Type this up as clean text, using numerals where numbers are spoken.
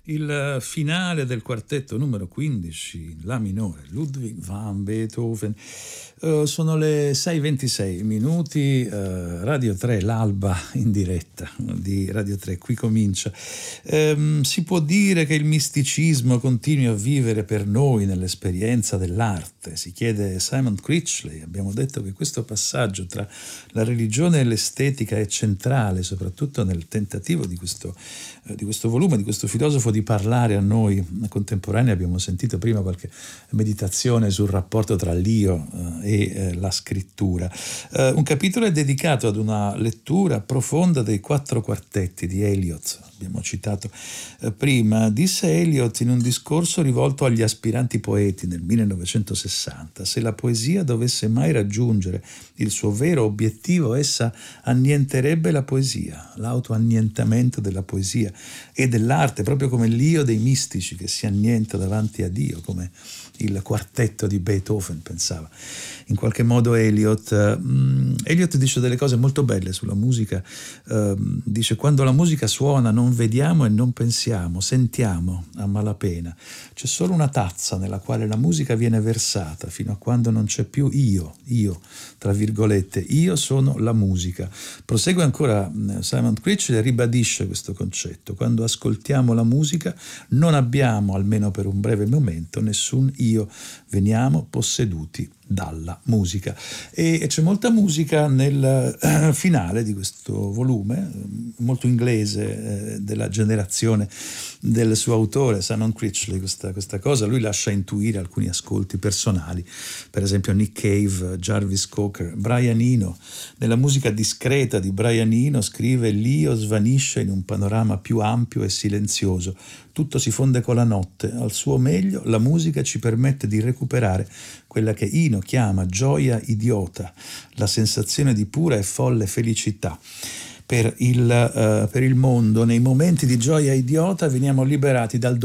Il finale del quartetto numero 15, La minore, Ludwig van Beethoven. Sono le 6:26 minuti, Radio 3, l'alba in diretta di Radio 3, qui comincia. Si può dire che il misticismo continui a vivere per noi nell'esperienza dell'arte, si chiede Simon Critchley. Abbiamo detto che questo passaggio tra la religione e l'estetica è centrale, soprattutto nel tentativo di questo volume, di questo filosofo, di parlare a noi contemporanei. Abbiamo sentito prima qualche meditazione sul rapporto tra l'io e la scrittura. Un capitolo è dedicato ad una lettura profonda dei 4 quartetti di Eliot. Abbiamo citato prima. Disse Eliot in un discorso rivolto agli aspiranti poeti nel 1960: se la poesia dovesse mai raggiungere il suo vero obiettivo, essa annienterebbe la poesia, l'autoannientamento della poesia e dell'arte, proprio come l'io dei mistici che si annienta davanti a Dio, come il quartetto di Beethoven pensava. In qualche modo Eliot dice delle cose molto belle sulla musica. Dice: quando la musica suona non vediamo e non pensiamo, sentiamo a malapena. C'è solo una tazza nella quale la musica viene versata fino a quando non c'è più io, tra virgolette, io sono la musica. Prosegue ancora Simon Critchley e ribadisce questo concetto: quando ascoltiamo la musica non abbiamo, almeno per un breve momento, nessun io, veniamo posseduti dalla musica. E c'è molta musica nel finale di questo volume, molto inglese, della generazione del suo autore Simon Critchley. Questa cosa lui lascia intuire alcuni ascolti personali, per esempio Nick Cave, Jarvis Cocker, Brian Eno. Nella musica discreta di Brian Eno scrive: l'io svanisce in un panorama più ampio e silenzioso, tutto si fonde con la notte. Al suo meglio la musica ci permette di recuperare quella che Eno chiama gioia idiota, la sensazione di pura e folle felicità. Per il mondo, nei momenti di gioia idiota, veniamo liberati dal